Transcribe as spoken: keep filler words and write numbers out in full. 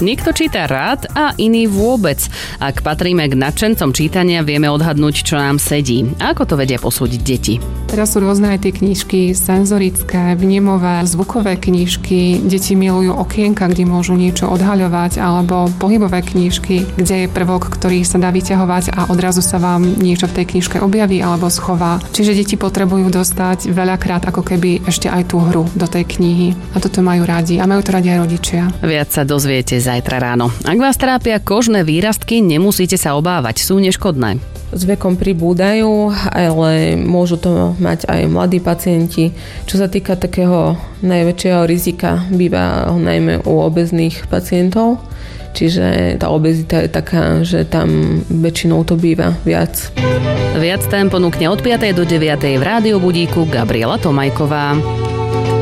Niekto číta rád a iný vôbec. Ak patríme k nadšencom čítania, vieme odhadnúť, čo nám sedí. A ako to vedia posúdiť deti? Teraz sú rôzne aj tie knižky senzorické, vnemové, zvukové knižky. Deti milujú okienka, kde môžu niečo odhaľovať, alebo pohybové knižky, kde je prvok, ktorý sa dá vyťahovať a odrazu sa vám niečo v tej knižke objaví alebo schová. Čiže deti potrebujú dostať veľakrát ako keby ešte aj tú hru do tej knihy. A toto majú radi. A majú to radi aj rodičia. Viac sa dozviete zajtra ráno. Ak vás trápia kožné výrastky, nemusíte sa obávať. Sú neškodné. S vekom pribúdajú, ale môžu to mať aj mladí pacienti. Čo sa týka takého najväčšieho rizika, býva najmä u obezných pacientov. Čiže tá obezita je taká, že tam väčšinou to býva viac. Viac tém ponúkne od piatej do deviatej v Rádiu Budíku Gabriela Tomajková.